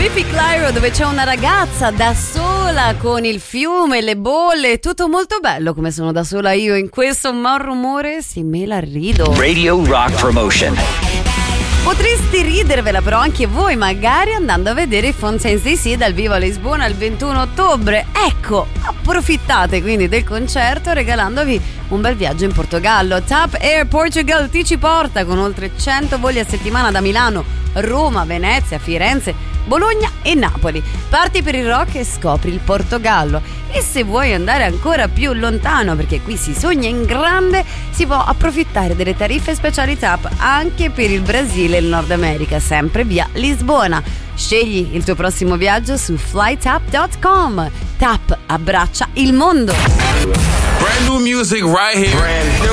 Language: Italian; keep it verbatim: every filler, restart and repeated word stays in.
Biffy Clyro, dove c'è una ragazza da sola con il fiume, le bolle, tutto molto bello. Come sono da sola io in questo mal rumore, sì, me la rido. Radio Rock Promotion. Potreste ridervela però anche voi, magari andando a vedere i Fontaines D C dal vivo a Lisbona il ventuno ottobre. Ecco, approfittate quindi del concerto regalandovi un bel viaggio in Portogallo. Tap Air Portugal ti ci porta con oltre cento voli a settimana da Milano, Roma, Venezia, Firenze, Bologna e Napoli. Parti per il rock e scopri il Portogallo. E se vuoi andare ancora più lontano, perché qui si sogna in grande, si può approfittare delle tariffe speciali Tap anche per il Brasile e il Nord America, sempre via Lisbona. Scegli il tuo prossimo viaggio su flytap dot com. Tap abbraccia il mondo. Brand new music right here. Brand new.